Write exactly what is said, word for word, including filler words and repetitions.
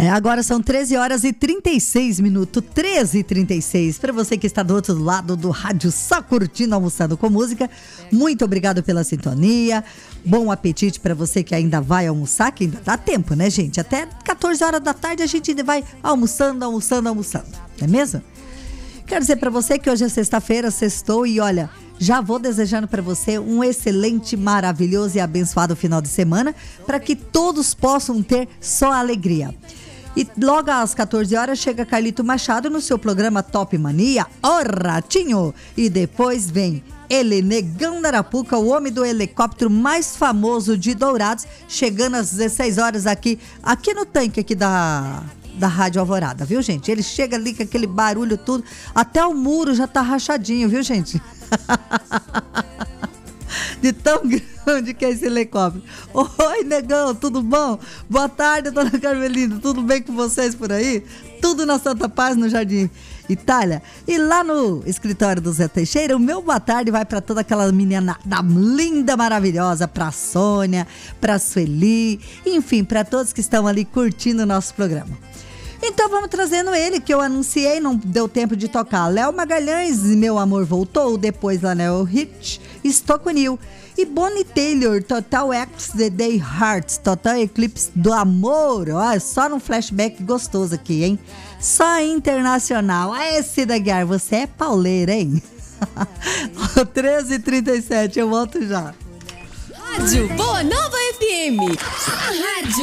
É, agora são treze horas e trinta e seis minutos, treze e trinta e seis. Para você que está do outro lado do rádio, só curtindo, almoçando com música, muito obrigado pela sintonia. Bom apetite para você que ainda vai almoçar, que ainda dá tempo, né, gente? Até quatorze horas da tarde a gente ainda vai almoçando, almoçando, almoçando. Não é mesmo? Quero dizer para você que hoje é sexta-feira, sextou e olha, já vou desejando para você um excelente, maravilhoso e abençoado final de semana, para que todos possam ter só alegria. E logo às quatorze horas chega Carlito Machado no seu programa Top Mania, Ó Ratinho. E depois vem ele, Negão da Arapuca, o homem do helicóptero mais famoso de Dourados, chegando às dezesseis horas aqui, aqui no tanque aqui da... da Rádio Alvorada, viu, gente? Ele chega ali com aquele barulho tudo, até o muro já tá rachadinho, viu, gente? De tão grande que é esse helicóptero. Oi, Negão, tudo bom? Boa tarde, dona Carmelina, tudo bem com vocês por aí? Tudo na Santa Paz, no Jardim Itália. E lá no escritório do Zé Teixeira, o meu boa tarde vai para toda aquela menina linda, maravilhosa, pra Sônia, pra Sueli, enfim, para todos que estão ali curtindo o nosso programa. Então vamos trazendo ele, que eu anunciei, não deu tempo de tocar. Léo Magalhães, Meu Amor Voltou, depois Lanel Hit, Estou com Nil. E Bonnie Taylor, Total X The Day Hearts, Total Eclipse do Amor. Olha, só num flashback gostoso aqui, hein? Só internacional. Ah, esse da Guiar, você é pauleira, hein? treze e trinta e sete, eu volto já. Rádio Boa Nova F M. A rádio